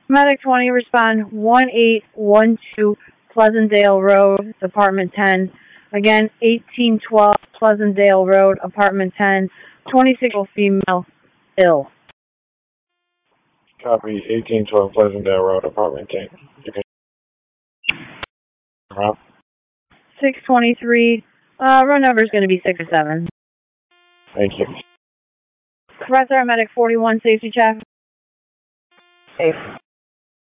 Medic 20, respond 1812 Pleasantdale Road, Apartment 10. Again, 1812 Pleasantdale Road, Apartment 10. 26-year-old female, ill. Copy. 1812 Pleasantdale Road, Apartment 10. You can. 623. Road number is going to be 6 or 7. Thank you. Professor Medic 41, safety check. Safe.